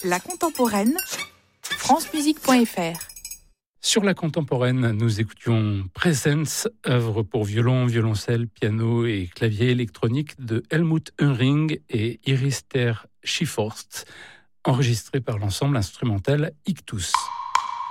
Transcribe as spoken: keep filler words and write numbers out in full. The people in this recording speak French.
La contemporaine, francemusique point f r. Sur la contemporaine, nous écoutions Presence, œuvre pour violon, violoncelle, piano et clavier électronique de Helmut Hönring et Iris Ter Schieforst, enregistrée par l'ensemble instrumental Ictus.